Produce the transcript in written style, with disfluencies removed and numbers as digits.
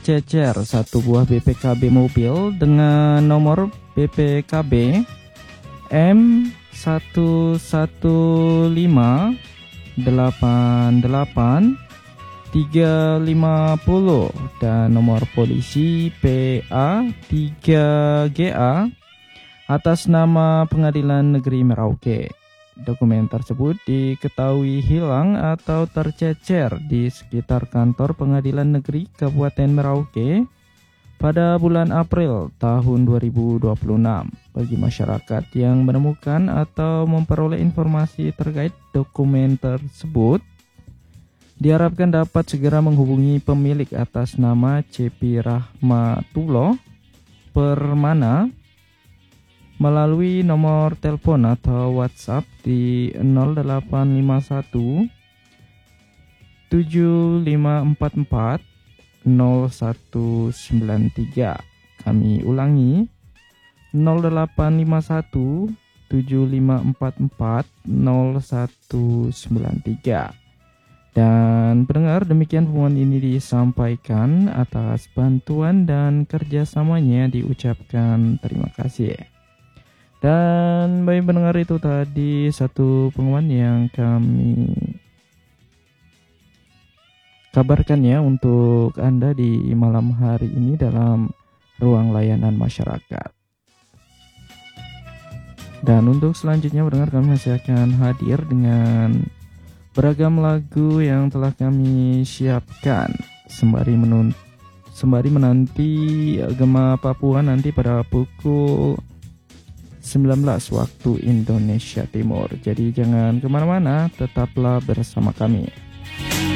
tercecer satu buah BPKB mobil dengan nomor BPKB M11188 350 dan nomor polisi PA3GA atas nama Pengadilan Negeri Merauke. Dokumen tersebut diketahui hilang atau tercecer di sekitar kantor Pengadilan Negeri Kabupaten Merauke pada bulan April tahun 2026. Bagi masyarakat yang menemukan atau memperoleh informasi terkait dokumen tersebut, diharapkan dapat segera menghubungi pemilik atas nama Cepi Rahmatullah Permana melalui nomor telepon atau WhatsApp di 0851 7544 0193. Kami ulangi 0851 7544 0193. Dan pendengar, demikian pengumuman ini disampaikan. Atas bantuan dan kerjasamanya diucapkan terima kasih. Dan bagi pendengar, itu tadi satu pengumuman yang kami kabarkan ya untuk Anda di malam hari ini dalam ruang layanan masyarakat. Dan untuk selanjutnya pendengar, kami masih akan hadir dengan beragam lagu yang telah kami siapkan sembari menanti Gema Papua nanti pada pukul 19 waktu Indonesia Timur. Jadi jangan kemana-mana, tetaplah bersama kami.